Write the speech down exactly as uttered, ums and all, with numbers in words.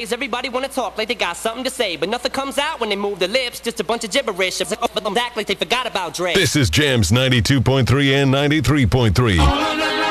nowadays everybody wanna talk like they got something to say, but nothing comes out when they move their lips, just a bunch of gibberish. But them act like they forgot about Dre. This is Jams ninety-two point three and ninety-three point three.